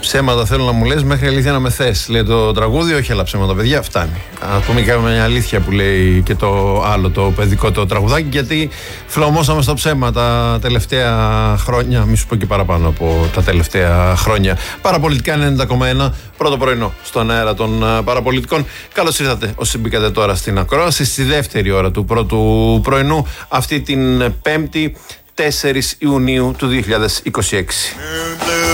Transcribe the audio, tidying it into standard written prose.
Ψέματα θέλω να μου λες, μέχρι αλήθεια να με θες. Λέει το τραγούδι, όχι άλλα ψέματα, παιδιά, φτάνει. Α πούμε και μια αλήθεια που λέει και το άλλο, το παιδικό το τραγουδάκι, γιατί φλωμώσαμε στο ψέμα τα τελευταία χρόνια, μη σου πω και παραπάνω από τα τελευταία χρόνια. Παραπολιτικά 90,1, πρώτο πρωινό στον αέρα των παραπολιτικών. Καλώς ήρθατε όσοι μπήκατε τώρα στην ακρόαση, στη δεύτερη ώρα του πρώτου πρωινού, αυτή την 5η 4 Ιουνίου του 2026.